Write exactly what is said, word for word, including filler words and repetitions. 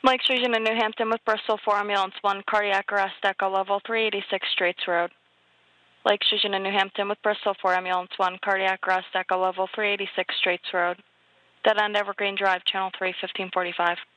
Mike Sturgeon in New Hampton with Bristol for Ambulance one, cardiac arrest, echo level three eighty-six Straits Road. Lake Sturgeon in New Hampton with Bristol for Ambulance one, cardiac arrest, echo level three eighty-six Straits Road. Dead end Evergreen Drive, channel three, fifteen forty-five.